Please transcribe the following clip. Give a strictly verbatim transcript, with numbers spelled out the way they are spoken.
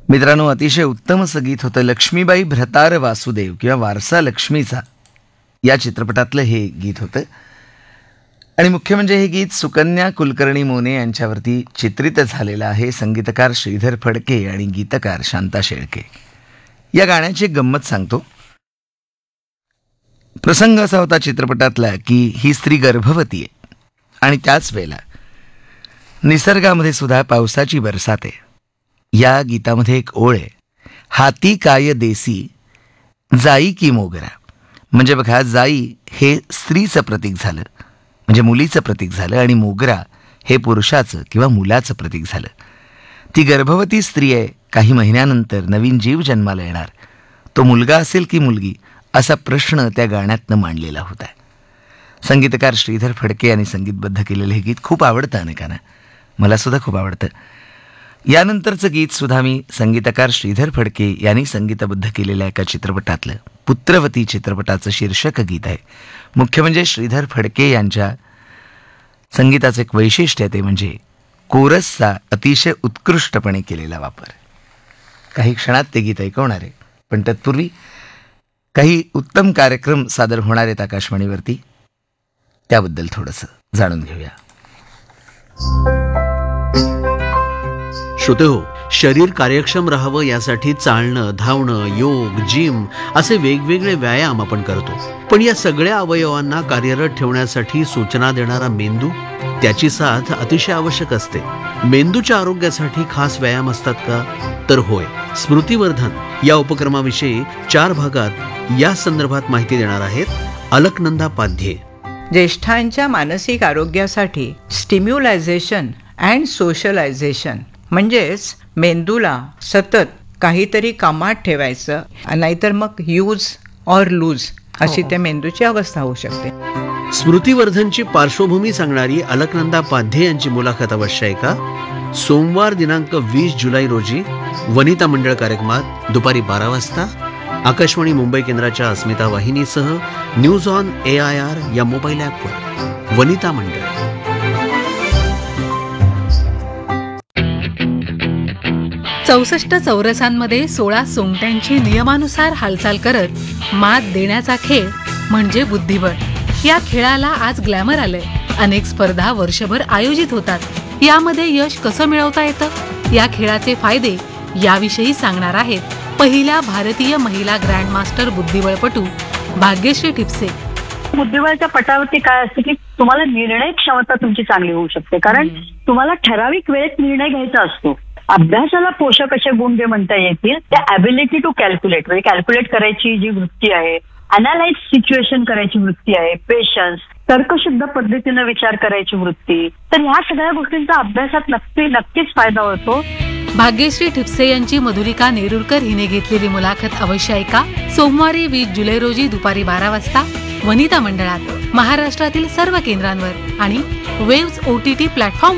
मित्रांनो, अतिशय उत्तम असं गीत होतं. लक्ष्मीबाई भ्रतार वासुदेव किंवा वारसा लक्ष्मीचा या चित्रपटातलं हे गीत होतं. आणि मुख्य म्हणजे हे गीत सुकन्या कुलकर्णी मोने यांच्यावरती चित्रित झालेलं आहे. संगीतकार श्रीधर फडके आणि गीतकार शांता शेळके. या गाण्याची एक गंमत सांगतो. प्रसंग असा होता चित्रपटातला की ही स्त्री गर्भवती आहे आणि त्याच वेळेला निसर्गामध्ये सुद्धा पावसाची बरसात आहे. या गीतामध्ये एक ओळ आहे, हाती काय देसी जाई की मोगरा. म्हणजे बघा, जाई हे स्त्रीचं प्रतीक झालं, म्हणजे मुलीचं प्रतीक झालं, आणि मोगरा हे पुरुषाचं किंवा मुलाचं प्रतीक झालं. ती गर्भवती स्त्री आहे, काही महिन्यानंतर नवीन जीव जन्माला येणार. तो मुलगा असेल की मुलगी असा प्रश्न त्या गाण्यातनं मांडलेला होता. संगीतकार श्रीधर फडके यांनी संगीतबद्ध केलेलं हे गीत खूप आवडतं अनेकांना, मला सुद्धा खूप आवडतं. यानंतरचं गीत सुद्धा मी संगीतकार श्रीधर फडके यांनी संगीतबद्ध केलेल्या एका चित्रपटातलं पुत्रवती चित्रपटाचं शीर्षक गीत आहे. मुख्य म्हणजे श्रीधर फडके यांच्या संगीताचं एक वैशिष्ट्य आहे, ते म्हणजे कोरसचा अतिशय उत्कृष्टपणे केलेला वापर. काही क्षणात ते गीत ऐकवणार आहे, पण तत्पूर्वी काही उत्तम कार्यक्रम सादर होणार आहेत आकाशवाणीवरती, त्याबद्दल थोडंसं जाणून घेऊया. श्रोते हो, शरीर कार्यक्षम राहावं यासाठी चालणं, धावणं, योग, जिम असे वेगवेगळे व्यायाम आपण करतो. पण या सगळ्या अवयवांना कार्यरत ठेवण्यासाठी सूचना देणारा मेंदू, त्याची साथ अतिशय आवश्यक असते. मेंदूच्या आरोग्यासाठी खास व्यायाम असतात का? तर होय. स्मृतिवर्धन या उपक्रमाविषयी चार भागात या संदर्भात माहिती देणार आहेत अलकनंदा पाध्ये. ज्येष्ठांच्या मानसिक आरोग्यासाठी स्टिम्युलायझेशन अँड सोशलायझेशन म्हणजेच मेंदूला सतत काहीतरी कामात ठेवायचं, नाहीतर मग यूज ऑर लूज अशी त्या मेंदूची अवस्था होऊ शकते. स्मृतिवर्धनची पार्श्वभूमी सांगणारी अलकनंदा पाध्ये यांची मुलाखत अवश्य आहे का? सोमवार दिनांक वीस जुलै रोजी वनिता मंडळ कार्यक्रमात दुपारी बारा वाजता आकाशवाणी मुंबई केंद्राच्या अस्मिता वाहिनीसह news on A I R या मोबाईल ॲपवर वनिता मंडळ. चौसष्ट चौरसांमध्ये सोळा सोंगट्यांची नियमानुसार हालचाल करत मात देण्याचा खेळ म्हणजे बुद्धिबळ. या खेळाला आज ग्लॅमर आलंय. अनेक स्पर्धा वर्षभर आयोजित होतात. यामध्ये यश कसं मिळवता येतं, या खेळाचे फायदे याविषयी सांगणार आहेत पहिल्या भारतीय महिला ग्रँडमास्टर बुद्धिबळपटू भाग्यश्री ठिपसे. बुद्धिबळाच्या पटावरती काय असतं की तुम्हाला निर्णय क्षमता तुमची चांगली होऊ शकते, कारण तुम्हाला ठराविक वेळेत निर्णय घ्यायचा असतो. अभ्यासाला पोषक असे गुण जे म्हणता येतील त्या ॲबिलिटी टू कॅल्क्युलेट, म्हणजे कॅल्क्युलेट करायची जी वृत्ती आहे, अनालाइज सिच्युएशन करायची वृत्ती आहे, पेशन्स, तर्कशुद्ध पद्धतीनं विचार करायची वृत्ती, तर ह्या सगळ्या गोष्टींचा अभ्यासात नक्की नक्कीच फायदा होतो. भाग्यश्री ठिपसे यांची मधुरिका नेरुरकर हिने घेतलेली मुलाखत अवश्य ऐका. सोमवारी वीस जुलै रोजी दुपारी बारा वाजता वनिता मंडळात, महाराष्ट्रातील सर्व केंद्रांवर आणि waves O T T platform